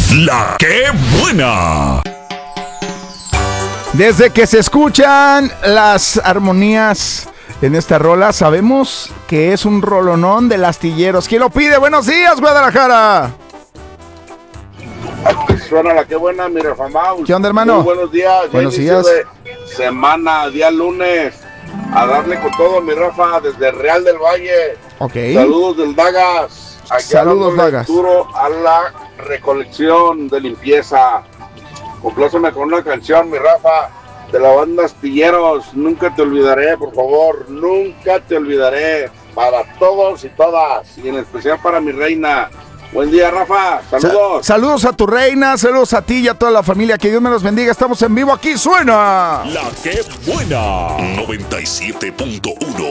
La que buena. Desde que se escuchan las armonías en esta rola, sabemos que es un rolonón del Astilleros. ¿Quién lo pide? Buenos días, Guadalajara. Suena la que buena, mi Rafamau. ¿Qué onda, hermano? Muy buenos días. Buenos inicio días. de semana, día lunes. A darle con todo, mi Rafa, desde Real del Valle. Ok. Saludos del Dagas. Aquí Saludos, dándole Dagas. duro a la recolección de limpieza. Compláceme con una canción, mi Rafa, de la banda Astilleros. Nunca te olvidaré, por favor. Nunca te olvidaré. Para todos y todas. Y en especial para mi reina. Buen día, Rafa. Saludos. Saludos a tu reina, saludos a ti y a toda la familia. Que Dios me los bendiga. Estamos en vivo. Aquí suena La que buena. 97.1.